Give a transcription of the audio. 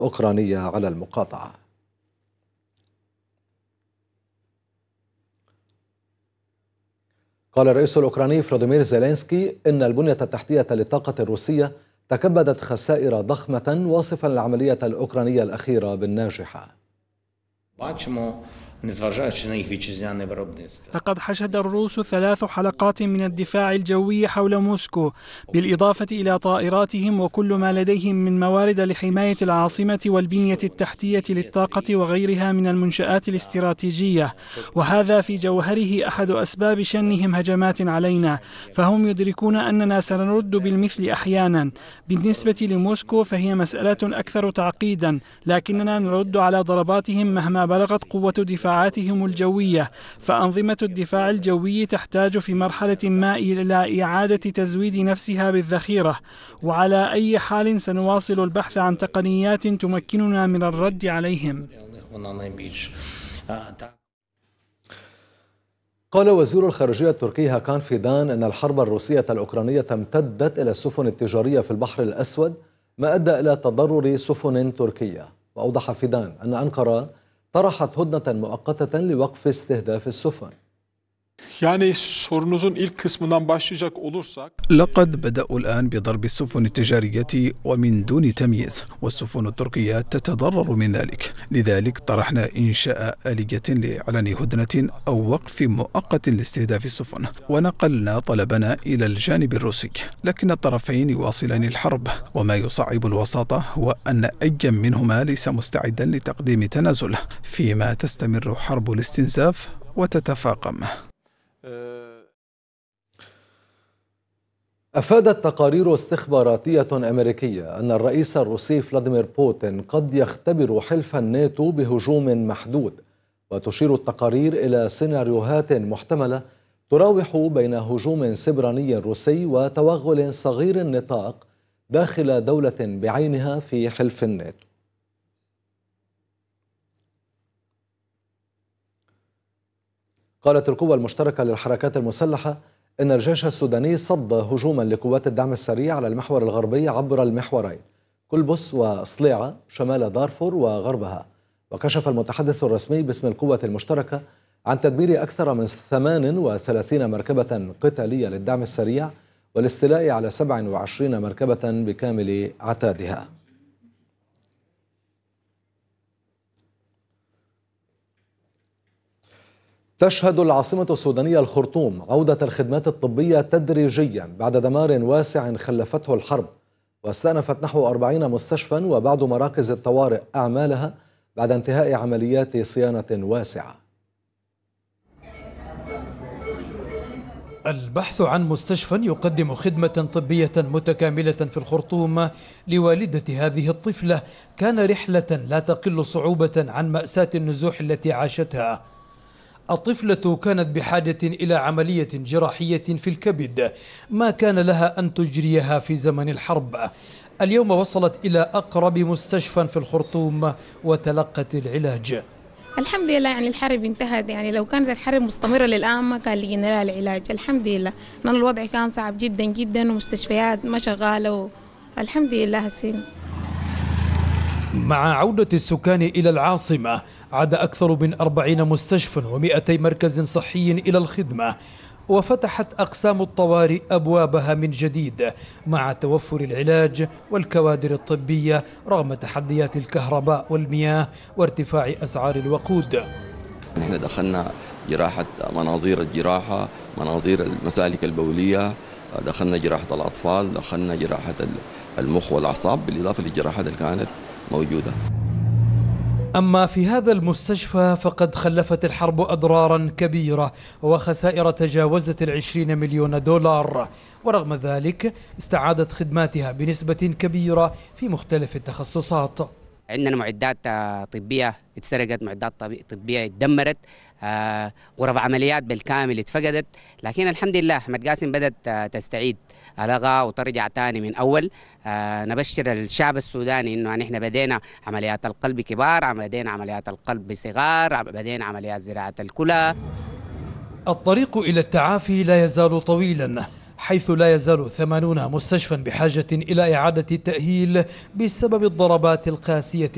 أوكرانية على المقاطعة. قال الرئيس الأوكراني فلاديمير زيلينسكي إن البنية التحتية للطاقة الروسية تكبدت خسائر ضخمة، واصفا العملية الأوكرانية الأخيرة بالناجحة. لقد حشد الروس 3 حلقات من الدفاع الجوي حول موسكو، بالإضافة إلى طائراتهم وكل ما لديهم من موارد لحماية العاصمة والبنية التحتية للطاقة وغيرها من المنشآت الاستراتيجية، وهذا في جوهره أحد أسباب شنهم هجمات علينا، فهم يدركون أننا سنرد بالمثل أحيانا. بالنسبة لموسكو فهي مسألة أكثر تعقيدا، لكننا نرد على ضرباتهم مهما بلغت قوة دفاعاتهم الجوية، فأنظمة الدفاع الجوي تحتاج في مرحلة ما إلى إعادة تزويد نفسها بالذخيرة، وعلى أي حال سنواصل البحث عن تقنيات تمكننا من الرد عليهم. قال وزير الخارجية التركي هاكان فيدان أن الحرب الروسية الأوكرانية امتدت إلى السفن التجارية في البحر الأسود، ما أدى إلى تضرر سفن تركية. وأوضح فيدان أن أنقرة طرحت هدنة مؤقتة لوقف استهداف السفن. لقد بدأوا الآن بضرب السفن التجارية ومن دون تمييز، والسفن التركية تتضرر من ذلك. لذلك طرحنا إنشاء آلية لإعلان هدنة أو وقف مؤقت لاستهداف السفن، ونقلنا طلبنا إلى الجانب الروسي، لكن الطرفين يواصلان الحرب، وما يصعب الوساطة هو أن أي منهما ليس مستعدا لتقديم تنازل، فيما تستمر حرب الاستنزاف وتتفاقم. أفادت تقارير استخباراتية أمريكية أن الرئيس الروسي فلاديمير بوتين قد يختبر حلف الناتو بهجوم محدود، وتشير التقارير إلى سيناريوهات محتملة تراوح بين هجوم سبراني روسي وتوغل صغير النطاق داخل دولة بعينها في حلف الناتو. قالت القوى المشتركة للحركات المسلحة إن الجيش السوداني صد هجوما لقوات الدعم السريع على المحور الغربي عبر المحورين كلبس وصليعة شمال دارفور وغربها. وكشف المتحدث الرسمي باسم القوة المشتركة عن تدمير أكثر من 38 مركبة قتالية للدعم السريع والاستيلاء على 27 مركبة بكامل عتادها. تشهد العاصمة السودانية الخرطوم عودة الخدمات الطبية تدريجيا بعد دمار واسع خلفته الحرب، واستأنفت نحو 40 مستشفى وبعض مراكز الطوارئ أعمالها بعد انتهاء عمليات صيانة واسعة. البحث عن مستشفى يقدم خدمة طبية متكاملة في الخرطوم لوالدة هذه الطفلة كان رحلة لا تقل صعوبة عن مأساة النزوح التي عاشتها. الطفلة كانت بحاجة إلى عملية جراحية في الكبد ما كان لها أن تجريها في زمن الحرب. اليوم وصلت إلى أقرب مستشفى في الخرطوم وتلقت العلاج. الحمد لله، يعني الحرب انتهت، يعني لو كانت الحرب مستمرة للآن ما كان لقينا لها العلاج. الحمد لله، لأن الوضع كان صعب جدا جدا ومستشفيات ما شغالة الحمد لله هسين. مع عودة السكان إلى العاصمة عاد أكثر من 40 مستشفى و200 مركز صحي إلى الخدمة، وفتحت أقسام الطوارئ أبوابها من جديد مع توفر العلاج والكوادر الطبية رغم تحديات الكهرباء والمياه وارتفاع أسعار الوقود. نحن دخلنا جراحة مناظير الجراحة، مناظير المسالك البولية، دخلنا جراحة الأطفال، دخلنا جراحة المخ والأعصاب بالإضافة للجراحات اللي كانت موجودة. أما في هذا المستشفى فقد خلفت الحرب أضرارا كبيرة وخسائر تجاوزت 20 مليون دولار، ورغم ذلك استعادت خدماتها بنسبة كبيرة في مختلف التخصصات. عندنا معدات طبية اتسرقت، معدات طبية اتدمرت، غرف عمليات بالكامل اتفقدت، لكن الحمد لله أحمد قاسم بدأت تستعيد ألغى وترجع تاني من أول. نبشر الشعب السوداني إنه نحن بدينا عمليات القلب كبار، بدينا عمليات القلب صغار، بدينا عمليات زراعة الكلى. الطريق إلى التعافي لا يزال طويلا، حيث لا يزال 80 مستشفى بحاجة إلى إعادة التأهيل بسبب الضربات القاسية